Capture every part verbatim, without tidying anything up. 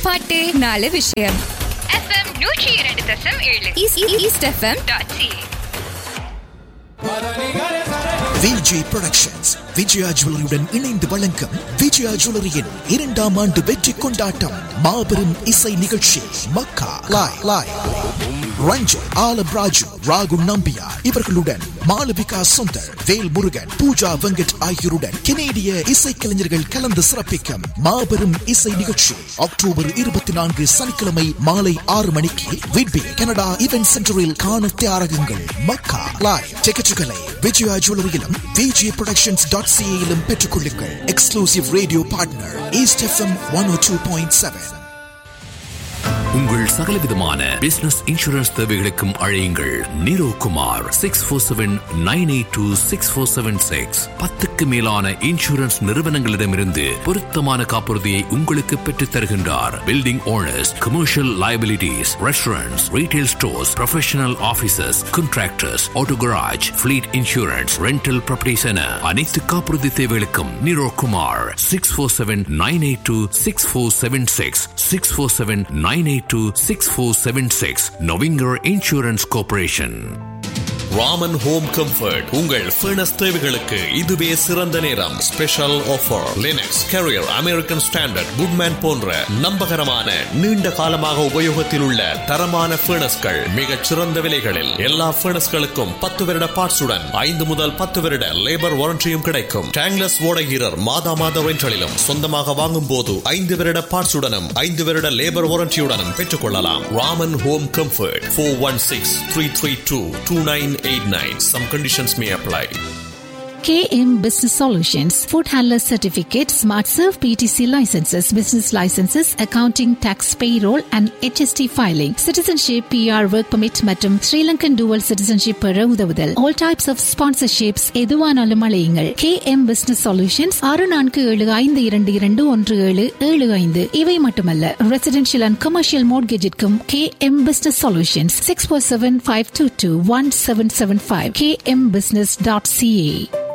பாட்டு நாலு விஷயம். எஃப்எம் நூற்றி இரண்டு தசம் ஏழு east FM dot C. Vijay productions Vijaya ஜுவல்லரியுடன் இணைந்து வழங்கும் விஜயா ஜுவல்லரியின் இரண்டாம் ஆண்டு வெற்றி கொண்டாட்டம் மாபெரும் இசை நிகழ்ச்சி மக்கா லைவ் லைவ் ரஞ்சன் ஆலம் ராஜு ராகு நம்பியா இவர்களுடன் மாளவிகா சுந்தர் வேல் முருகன் பூஜா வெங்கட் ஆகியோருடன் கெனேடிய இசைக்கலைஞர்கள் கலந்து சிறப்பிக்கும் மாபெரும் இசை நிகழ்ச்சி அக்டோபர் இருபத்தி நான்கு சனிக்கிழமை மாலை ஆறு மணிக்கு விட்பி கனடா இவென்ட் சென்டரில் காண தயாராகுங்கள். மக்கா லைவ் டிக்கெட்டுகளை விஜயா ஜுவல்லரியிலும் விஜய் புரொடக்ஷன்ஸ் டாட் சிஏயிலும் பெற்றுக் கொள்ளுங்கள். Exclusive radio partner east FM one ஓ டூ பாயிண்ட் செவன். உங்கள் சகலவிதமான பிசினஸ் இன்சூரன்ஸ் தேவைகளுக்கும் அழையுங்கள் நீரோ Kumar six four seven nine eight two six four seven six. பத்துக்கு மேலான இன்சூரன்ஸ் நிறுவனங்களிடமிருந்து பொருத்தமான காப்புறுதியை உங்களுக்கு பெற்றுத் தருகின்றார். Building owners, commercial liabilities, restaurants, retail stores, professional offices, contractors, auto garage, fleet insurance, rental properties என அனைத்து காப்புறுதி தேவைகளுக்கும் நீரோ Kumar six four seven nine eight two six four seven six six four seven nine eight two six four seven six. நொவிங்கர் insurance corporation. Raman home comfort உங்கள் furnace தேவைகளுக்கு இதுவே சிறந்த நேரம். Special offer. Linux, carrier, American standard, Goodman போன்ற நம்பகரமான நீண்ட காலமாக உபயோகத்தில் உள்ள தரமான ஃபர்னஸ்கள் மிகச் சிறந்த விலைகளில். எல்லா ஃபர்னஸ்களுக்கும் பத்து வருட பார்ட்ஸுடன் ஐந்து முதல் பத்து வருட லேபர் வாரண்டியும் கிடைக்கும். டேங்லஸ் ஓடகீரர் மாதா மாத ரெண்டலிலும் சொந்தமாக வாங்கும் போது ஐந்து வருட பார்ட்ஸுடனும் ஐந்து வருட லேபர் வாரண்டியுடனும் பெற்றுக் கொள்ளலாம். Raman home comfort four one six three three two two nine eight nine. Some conditions may apply. K M Business Solutions, Food Handler Certificate, Smart Serve P T C licenses, business licenses, accounting, tax, payroll and H S T filing, citizenship, P R, work permit மற்றும் Sri Lankan dual citizenship பெற உதவுதல். All types of sponsorships எதுவானாலும் அழையுங்கள். K M Business Solutions ஆறு நான்கு ஏழு ஐந்து இரண்டு இரண்டு ஒன்று ஏழு ஏழு ஐந்து. இவை மட்டுமல்ல, residential and commercial mortgageற்கும் K M Business Solutions six four seven five two two one seven seven five k m business dot c a.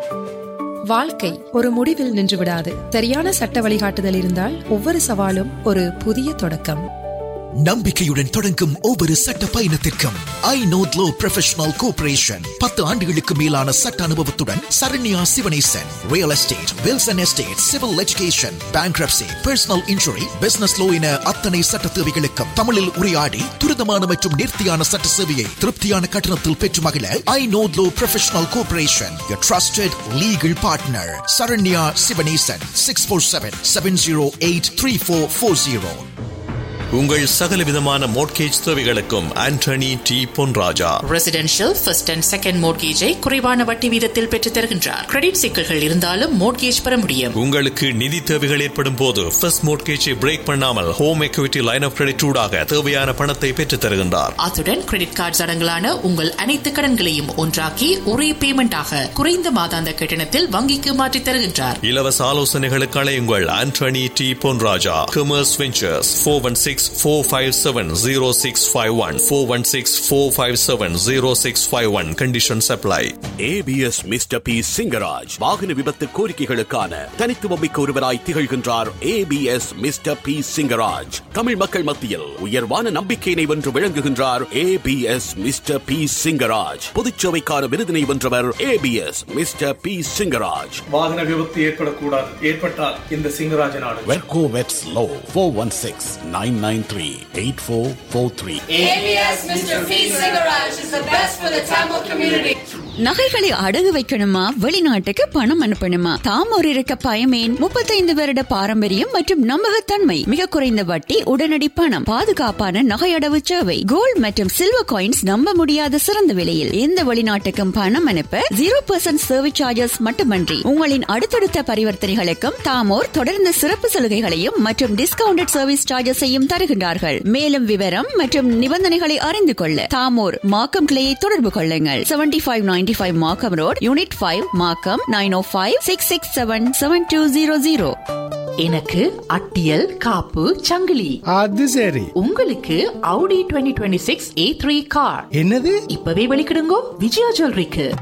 வாழ்க்கை ஒரு முடிவில் நின்றுவிடாது. சரியான சட்ட வழிகாட்டுதல் இருந்தால் ஒவ்வொரு சவாலும் ஒரு புதிய தொடக்கம். நம்பிக்கையுடன் தொடங்கும் ஒவ்வொரு சட்ட பயணத்திற்கும் ஐ நோட் லோ ப்ரொஃபஷனல் கோஆபரேஷன் பத்து ஆண்டுகளுக்கு மேலான சட்ட அனுபவத்துடன் Saranya Sivanesan. Real estate, Wilson estate, civil education, bankruptcy, personal injury, business low என அத்தனை சட்ட தேவைகளுக்கும் தமிழில் உரையாடி துரிதமான மற்றும் நேர்த்தியான சட்ட சேவையை திருப்தியான கட்டணத்தில் பெற்று மகிழ ஐ note low professional cooperation, your trusted legal partner. Saranya Sivanesan six four seven seven zero eight three four four zero. உங்கள் சகல விதமான மோட்கேஜ் தேவைகளுக்கும் Antony D Ponraja. Residential first and second மோட்கேஜை குறைவான வட்டி வீதத்தில் பெற்றுத் தருகின்றார். கிரெடிட் சிக்கல்கள் இருந்தாலும் மோட்கேஜ் பெற முடியும். உங்களுக்கு நிதி தேவைகள் ஏற்படும் போது ஃபர்ஸ்ட் மோட்கேஜை பிரேக் பண்ணாமல் home equity line of credit ஊடாக தேவையான பணத்தை பெற்றுத் தருகின்றார். அத்துடன் கிரெடிட் கார்டு அடங்கலான உங்கள் அனைத்து கடன்களையும் ஒன்றாக்கி ஒரே பேமெண்டாக குறைந்த மாதாந்த கட்டணத்தில் வங்கிக்கு மாற்றித் தருகின்றார். இலவச ஆலோசனைகளுக்கு அழையுங்கள் Antony D Ponraja. Commerce ventures four one six four five seven zero six five one four one six four five seven zero six five one. Conditions apply. A B S mister P Singaraj வாகன விபத்து கோரிக்கைகளுக்கான தனித்துவமிக்க ஒருவராய் திகழ்கின்றார். A B S mister P Singaraj Tamil மக்கள் மத்தியில் உயர்வான நம்பிக்கையினை வென்று விளங்குகின்றார். A B S mister P Singaraj பொதுச்சேவைக்கான விருதினை வென்றவர். A B S mister P Singaraj. வாகன விபத்து ஏற்படக்கூடாது, ஏற்பட்டால் இந்த சிங்கராஜ் நாடு. வெர்கோ வெட்ஸ் low four one six nine nine three eight four four three. A B S mister P Singaraj is the best for the Tamil community. நகைகளை அடகு வைக்கணுமா, வெளிநாட்டுக்கு பணம் அனுப்பணுமா? தாமோர் இருக்க பயமேன். முப்பத்தைந்து வருட பாரம்பரியம் மற்றும் நம்பகத்தன்மை, மிக குறைந்த வட்டி, உடனடி பணம், பாதுகாப்பான நகை அடவு சேவை, கோல்ட் மற்றும் சில்வர் காயின்ஸ் நம்ப முடியாத சிறந்த விலையில். எந்த வெளிநாட்டுக்கும் பணம் அனுப்ப ஜீரோ பர்சன்ட் சர்வீஸ் சார்ஜஸ் மட்டுமன்றி உங்களின் அடுத்தடுத்த பரிவர்த்தனைகளுக்கும் தாமோர் தொடர்ந்து சிறப்பு சலுகைகளையும் மற்றும் டிஸ்கவுண்டட் சர்வீஸ் சார்ஜஸையும் தருகின்றார்கள். மேலும் விவரம் மற்றும் நிபந்தனைகளை அறிந்து கொள்ள தாமோர் மாக்கம் கிளையை தொடர்பு கொள்ளுங்கள். Seventy five nine ninety-five Markham Road, Unit five, Markham nine oh five six six seven seven two zero zero. எனக்கு அட்டியல் காப்பு சங்கிலி. அது சரி. உங்களுக்கு Audi twenty twenty-six A three car. என்னது? இப்பவே வெளிக்கிடுங்கோ விஜயா ஜுவல்லரிக்கு.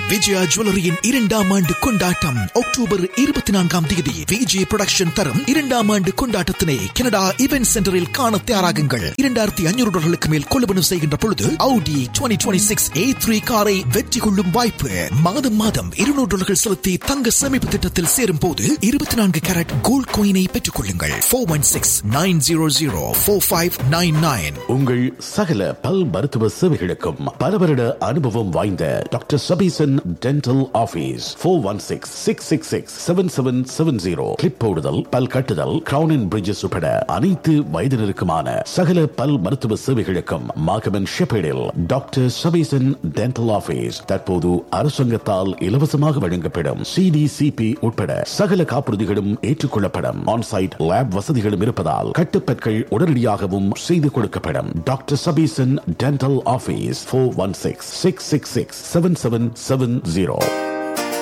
விஜயா ஜுவல்லரியின் இரண்டாம் ஆண்டு கொண்டாட்டம் அக்டோபர் இருபத்தி நான்காம் தேதி விஜய் புரொடக்ஷன் தரும் இரண்டாம் ஆண்டு கொண்டாட்டத்தினை கனடா இவென்ட் சென்டரில் காண தயாராகுங்கள். இரண்டாயிரத்தி ஐநூறு டாலர்களுக்கு மேல் கொள்வனவு செய்கின்ற பொழுது Audi twenty twenty-six A three காரை வெற்றி கொள்ளும் வாய்ப்பு. மாதம் மாதம் இருநூறு டாலர்கள் செலுத்தி தங்க சேமிப்பு திட்டத்தில் சேரும் போது இருபத்தி நான்கு கேரட் கோல்ட் கோயினை பெற்றுக் கொள்ளுங்கள். four one six nine zero zero four five nine nine. உங்கள் சகல பல் மருத்துவ சேவைகளுக்கும் பல வருட அனுபவம் வாய்ந்த doctor Sabesan dental office four one six six six six seven seven seven zero. Clip போடுதல், பல் கட்டுதல், கிரவுன் அண்ட் பிரிட்ஜஸ் உட்பட அனைத்து வயதினருக்குமான சகல பல் மருத்துவ சேவைகளுக்கும் மாகமன் ஷெப்பேடில் டாக்டர் சபீசன் டென்டல் ஆபீஸ் தற்போது அரசாங்கத்தால் இலவசமாக வழங்கப்படும் சிடிசிபி உட்பட சகல காப்புறுதிகளும் ஏற்றுக்கொள்ளப்படும். ஆன்சைட் லேப் வசதிகளும் இருப்பதால் கட்டுப்பற்கள் உடனடியாகவும் செய்து கொடுக்கப்படும். Doctor Sabesan dental office four one six six six six seven seven seven zero.